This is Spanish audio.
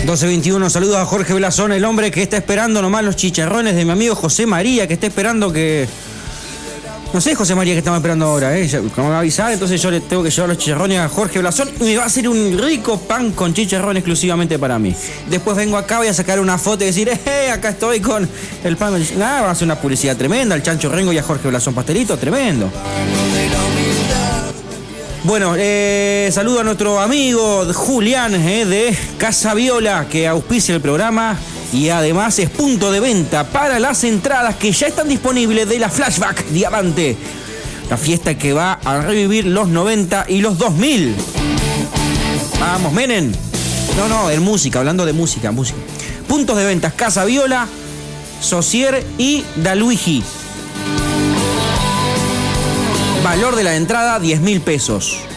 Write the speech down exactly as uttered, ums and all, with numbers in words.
doce veintiuno, saludos a Jorge Blasón, el hombre que está esperando nomás los chicharrones de mi amigo José María, que está esperando que... No sé, José María, que estamos esperando ahora, ¿eh? Como me va a avisar, entonces yo le tengo que llevar los chicharrones a Jorge Blasón y me va a hacer un rico pan con chicharrón exclusivamente para mí. Después vengo acá, voy a sacar una foto y decir, eh, acá estoy con el pan. Ah, va a ser una publicidad tremenda, al Chancho Rengo y a Jorge Blasón Pastelito, tremendo. Bueno, eh, saludo a nuestro amigo Julián eh, de Casa Viola, que auspicia el programa y además es punto de venta para las entradas que ya están disponibles de la Flashback Diamante, la fiesta que va a revivir los noventa y los dos mil. Vamos, Menem. No, no, en música, hablando de música, música. Puntos de ventas, Casa Viola, Socier y Daluigi. Valor de la entrada, diez mil pesos.